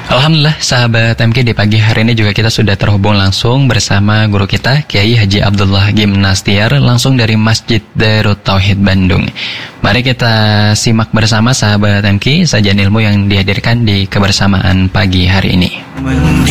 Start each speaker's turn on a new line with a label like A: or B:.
A: Alhamdulillah sahabat MK, di pagi hari ini juga kita sudah terhubung langsung bersama guru kita Kiai Haji Abdullah Gimnastiar langsung dari Masjid Darut Tauhid Bandung. Mari kita simak bersama sahabat MK sajian ilmu yang dihadirkan di kebersamaan pagi hari ini.